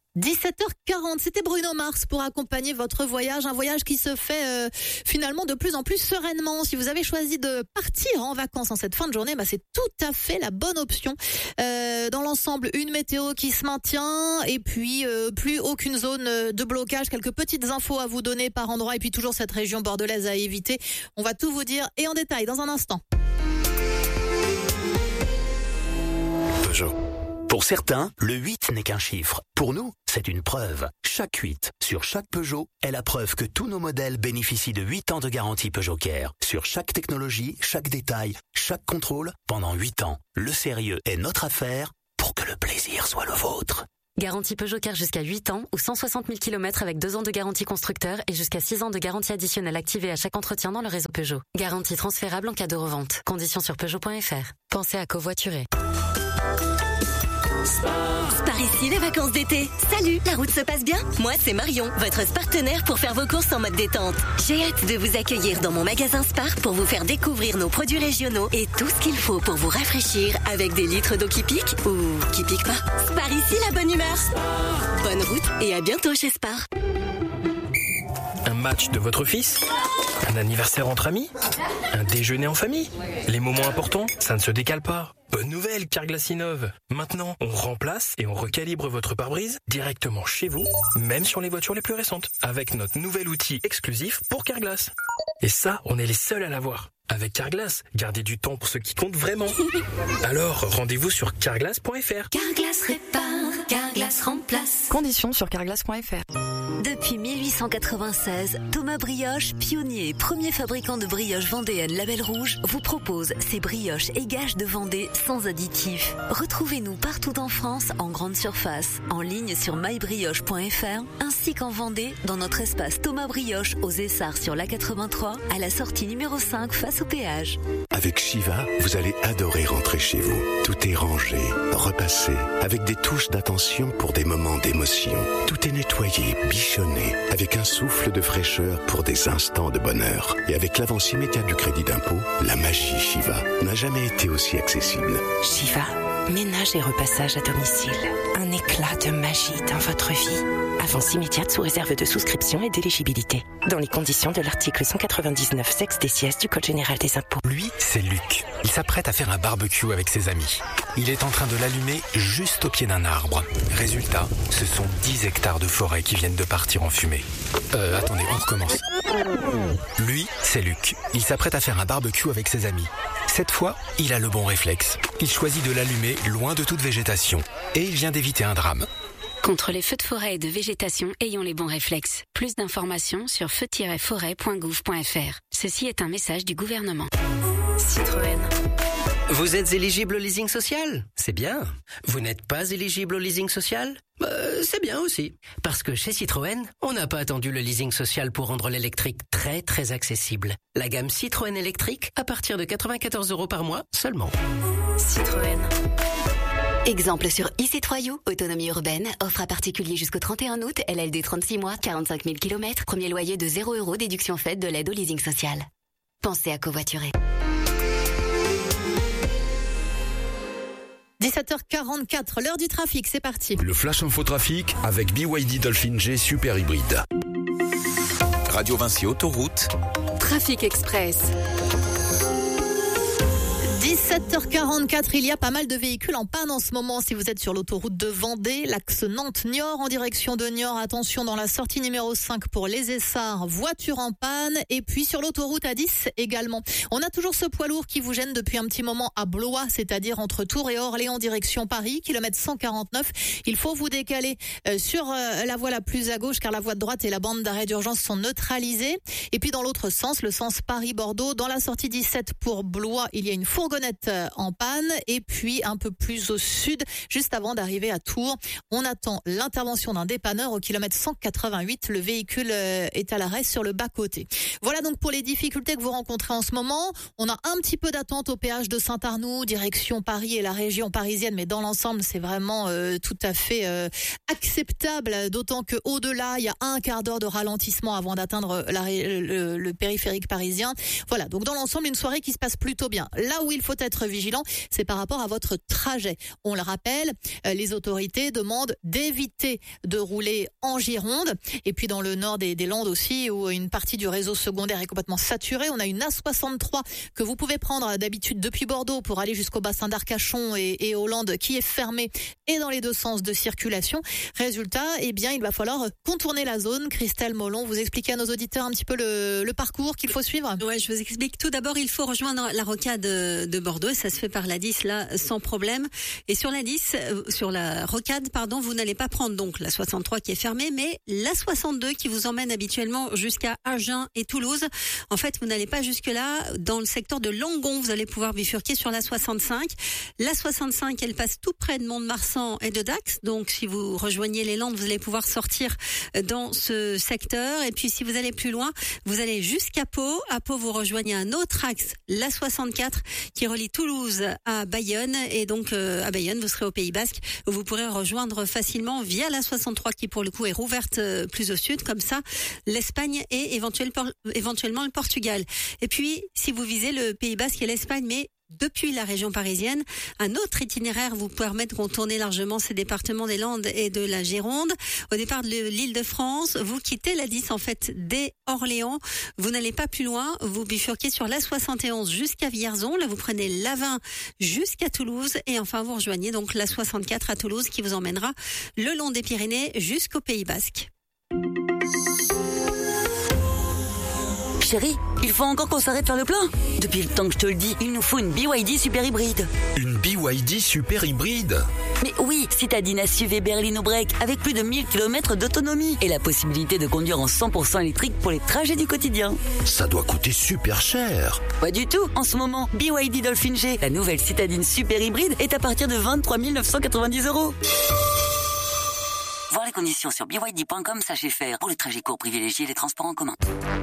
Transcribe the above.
17h40, c'était Bruno Mars pour accompagner votre voyage, un voyage qui se fait finalement de plus en plus sereinement. Si vous avez choisi de partir en vacances en cette fin de journée, c'est tout à fait la bonne option. Dans l'ensemble, une météo qui se maintient et puis plus aucune zone de blocage, quelques petites infos à vous donner par endroit et puis toujours cette région bordelaise à éviter. On va tout vous dire et en détail dans un instant. Peugeot. Pour certains, le 8 n'est qu'un chiffre. Pour nous, c'est une preuve. Chaque 8 sur chaque Peugeot est la preuve que tous nos modèles bénéficient de 8 ans de garantie Peugeot Care. Sur chaque technologie, chaque détail, chaque contrôle, pendant 8 ans. Le sérieux est notre affaire pour que le plaisir soit le vôtre. Garantie Peugeot Care jusqu'à 8 ans ou 160 000 km avec 2 ans de garantie constructeur et jusqu'à 6 ans de garantie additionnelle activée à chaque entretien dans le réseau Peugeot. Garantie transférable en cas de revente. Conditions sur Peugeot.fr. Pensez à covoiturer. Par ici, les vacances d'été. Salut, la route se passe bien? Moi, c'est Marion, votre partenaire pour faire vos courses en mode détente. J'ai hâte de vous accueillir dans mon magasin Spar pour vous faire découvrir nos produits régionaux et tout ce qu'il faut pour vous rafraîchir avec des litres d'eau qui piquent ou qui piquent pas. Spar ici, la bonne humeur. Bonne route et à bientôt chez Spar. Un match de votre fils? Un anniversaire entre amis? Un déjeuner en famille? Les moments importants, ça ne se décale pas. Bonne nouvelle, Carglass innove. Maintenant, on remplace et on recalibre votre pare-brise directement chez vous, même sur les voitures les plus récentes, avec notre nouvel outil exclusif pour Carglass. Et ça, on est les seuls à l'avoir. Avec Carglass, gardez du temps pour ce qui compte vraiment. Alors, rendez-vous sur carglass.fr. Carglass répare, Carglass remplace. Conditions sur carglass.fr. Depuis 1896, Thomas Brioche, pionnier et premier fabricant de brioches vendéennes Label Rouge, vous propose ses brioches et gages de Vendée sans additifs. Retrouvez-nous partout en France, en grande surface, en ligne sur mybrioche.fr, ainsi qu'en Vendée, dans notre espace Thomas Brioche aux Essarts sur l'A83, à la sortie numéro 5 face au péage. Avec Shiva, vous allez adorer rentrer chez vous. Tout est rangé, repassé, avec des touches d'attention pour des moments d'émotion. Tout est nettoyé, bichonné, avec un souffle de fraîcheur pour des instants de bonheur. Et avec l'avance immédiate du crédit d'impôt, la magie Shiva n'a jamais été aussi accessible. Shiva, ménage et repassage à domicile. Un éclat de magie dans votre vie. Avance immédiate sous réserve de souscription et d'éligibilité. Dans les conditions de l'article 199 sexe des sièges du Code général des impôts. Lui, c'est Luc. Il s'apprête à faire un barbecue avec ses amis. Il est en train de l'allumer juste au pied d'un arbre. Résultat, ce sont 10 hectares de forêt qui viennent de partir en fumée. Attendez, on recommence. Lui, c'est Luc. Il s'apprête à faire un barbecue avec ses amis. Cette fois, il a le bon réflexe. Il choisit de l'allumer loin de toute végétation. Et il vient d'éviter un drame. Contre les feux de forêt et de végétation, ayons les bons réflexes. Plus d'informations sur feu-forêt.gouv.fr. Ceci est un message du gouvernement. Citroën. Vous êtes éligible au leasing social? C'est bien. Vous n'êtes pas éligible au leasing social? C'est bien aussi. Parce que chez Citroën, on n'a pas attendu le leasing social pour rendre l'électrique très très accessible. La gamme Citroën électrique à partir de 94 € par mois seulement. Citroën. Exemple sur e-C3U, autonomie urbaine, offre à particulier jusqu'au 31 août, LLD 36 mois, 45 000 km, premier loyer de 0 €, déduction faite de l'aide au leasing social. Pensez à covoiturer. 17h44, l'heure du trafic, c'est parti. Le Flash Info Trafic avec BYD Dolphin G Super Hybride. Radio Vinci Autoroute. Trafic Express. 17h44, il y a pas mal de véhicules en panne en ce moment. Si vous êtes sur l'autoroute de Vendée, l'axe Nantes-Niort en direction de Niort, attention dans la sortie numéro 5 pour les Essarts, voiture en panne. Et puis sur l'autoroute A10 également. On a toujours ce poids lourd qui vous gêne depuis un petit moment à Blois, c'est-à-dire entre Tours et Orléans direction Paris, kilomètre 149. Il faut vous décaler sur la voie la plus à gauche car la voie de droite et la bande d'arrêt d'urgence sont neutralisées. Et puis dans l'autre sens, le sens Paris-Bordeaux, dans la sortie 17 pour Blois, il y a une fourgonnette en panne et puis un peu plus au sud, juste avant d'arriver à Tours, on attend l'intervention d'un dépanneur au kilomètre 188. Le véhicule est à l'arrêt sur le bas-côté. Voilà donc pour les difficultés que vous rencontrez en ce moment. On a un petit peu d'attente au péage de Saint-Arnoux, direction Paris et la région parisienne, mais dans l'ensemble, c'est vraiment tout à fait acceptable, d'autant que au-delà, il y a un quart d'heure de ralentissement avant d'atteindre le périphérique parisien. Voilà, donc dans l'ensemble, une soirée qui se passe plutôt bien. Là où il il faut être vigilant, c'est par rapport à votre trajet. On le rappelle, les autorités demandent d'éviter de rouler en Gironde. Et puis dans le nord des Landes aussi, où une partie du réseau secondaire est complètement saturée, on a une A63 que vous pouvez prendre d'habitude depuis Bordeaux pour aller jusqu'au bassin d'Arcachon et aux Landes qui est fermée et dans les deux sens de circulation. Résultat, eh bien, il va falloir contourner la zone. Christelle Molon, vous expliquez à nos auditeurs un petit peu le parcours qu'il faut suivre? Ouais, je vous explique. Tout d'abord, il faut rejoindre la rocade de Bordeaux. Ça se fait par la 10, là, sans problème. Et sur la 10, sur la rocade, pardon, vous n'allez pas prendre donc la 63 qui est fermée, mais la 62 qui vous emmène habituellement jusqu'à Agen et Toulouse. En fait, vous n'allez pas jusque-là. Dans le secteur de Langon, vous allez pouvoir bifurquer sur la 65. La 65, elle passe tout près de Mont-de-Marsan et de Dax. Donc, si vous rejoignez les Landes, vous allez pouvoir sortir dans ce secteur. Et puis, si vous allez plus loin, vous allez jusqu'à Pau. À Pau, vous rejoignez un autre axe, la 64, qui relie Toulouse à Bayonne. Et donc, à Bayonne, vous serez au Pays Basque, où vous pourrez rejoindre facilement via la 63, qui pour le coup est rouverte plus au sud. Comme ça, l'Espagne et éventuellement le Portugal. Et puis, si vous visez le Pays Basque et l'Espagne, mais depuis la région parisienne, un autre itinéraire vous permet de contourner largement ces départements des Landes et de la Gironde. Au départ de l'Île-de-France, vous quittez la 10 en fait dès Orléans. Vous n'allez pas plus loin, vous bifurquez sur la 71 jusqu'à Vierzon. Là, vous prenez la 20 jusqu'à Toulouse et enfin vous rejoignez donc la 64 à Toulouse qui vous emmènera le long des Pyrénées jusqu'au Pays Basque. Chérie, il faut encore qu'on s'arrête faire le plein. Depuis le temps que je te le dis, il nous faut une BYD super hybride. Une BYD super hybride? Mais oui, citadine SUV berline break avec plus de 1000 km d'autonomie et la possibilité de conduire en 100% électrique pour les trajets du quotidien. Ça doit coûter super cher. Pas du tout. En ce moment, BYD Dolphin G, la nouvelle citadine super hybride, est à partir de 23 990 €. Voir les conditions sur byd.com/fr pour les trajets courts privilégiés et les transports en commun.